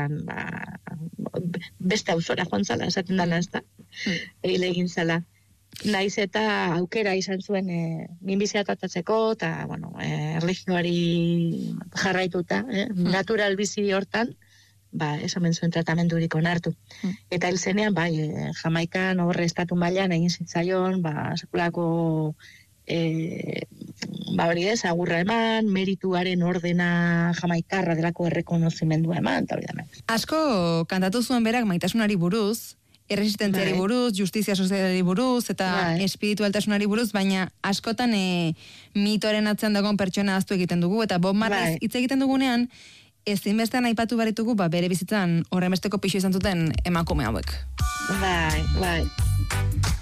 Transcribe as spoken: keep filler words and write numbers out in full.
batean, ba, beste auzora joan zala, esaten dana, ez da? Hmm. Egile egin zala. Naiz eta aukera izan zuen e, minbizia tratatzeko, eta, bueno, e, erlijioari jarraituta, eh? Hmm. Natural bizi hortan, ba, esamen zuen tratamendurik onartu. Hmm. Eta hil zenean, bai, e, Jamaikan horre estatu mailan egin zitzaion, ba, sekulako e, ba, hori ez, agurra eman, merituaren ordena jamaikarra delako errekonozimendua eman, eta hori da. Asko kantatu zuen berak maitasunari buruz, erresistentziari bai. buruz, justizia sozialari buruz, eta bai. espiritualtasunari buruz, baina askotan e, mitoren atzean dagoen pertsona ahaztu egiten dugu, eta Bob Marley hitz bai. egiten dugunean, ezinbestean aipatu baritugu, ba, bere bizitzan horrenbesteko pixu izan zuten emakume hauek. Bai, bai.